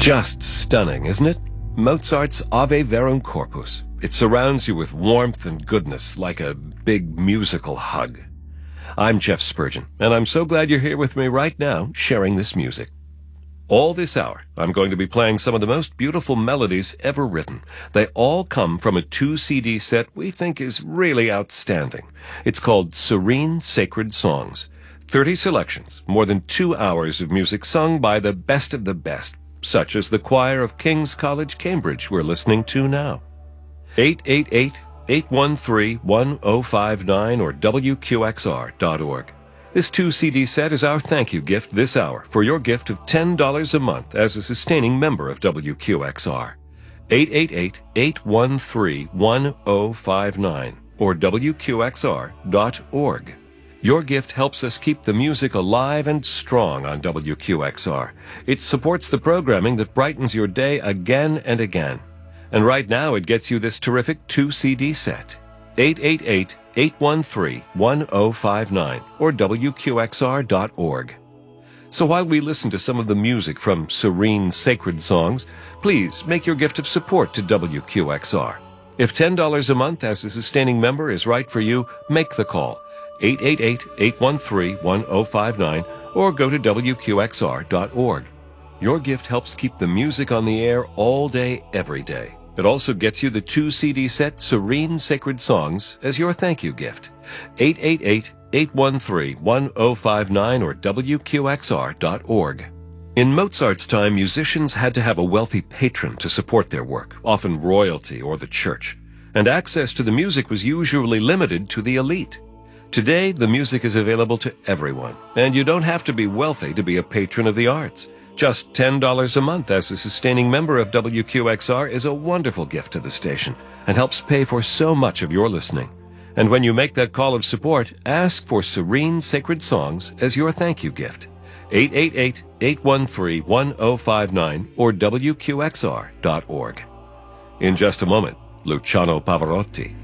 Just stunning, isn't it? Mozart's Ave Verum Corpus. It surrounds you with warmth and goodness like a big musical hug. I'm Jeff Spurgeon, and I'm so glad you're here with me right now, sharing this music. All this hour, I'm going to be playing some of the most beautiful melodies ever written. They all come from a 2-CD set we think is really outstanding. It's called Serene Sacred Songs. 30 selections, more than 2 hours of music sung by the best of the best, such as the choir of King's College, Cambridge, we're listening to now. 888-813-1059 or WQXR.org. This 2-CD set is our thank you gift this hour for your gift of $10 a month as a sustaining member of WQXR. 888-813-1059 or WQXR.org. Your gift helps us keep the music alive and strong on WQXR. It supports the programming that brightens your day again and again. And right now it gets you this terrific 2-CD set. 888-813-1059 or WQXR.org. So while we listen to some of the music from Serene Sacred Songs, please make your gift of support to WQXR. If $10 a month as a sustaining member is right for you, make the call. 888-813-1059 or go to WQXR.org. Your gift helps keep the music on the air all day, every day. It also gets you the 2-CD set Serene Sacred Songs as your thank you gift. 888-813-1059 or WQXR.org. In Mozart's time, musicians had to have a wealthy patron to support their work, often royalty or the church, and access to the music was usually limited to the elite. Today, the music is available to everyone, and you don't have to be wealthy to be a patron of the arts. Just $10 a month as a sustaining member of WQXR is a wonderful gift to the station and helps pay for so much of your listening. And when you make that call of support, ask for Serene Sacred Songs as your thank you gift. 888-813-1059 or WQXR.org. In just a moment, Luciano Pavarotti.